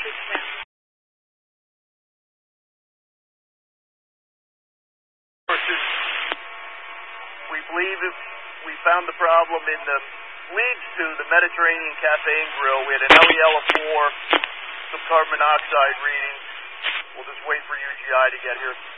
We believe we found the problem in the leads to the Mediterranean Cafe and Grill. We had an LEL of 4, some carbon monoxide readings. We'll just wait for UGI to get here.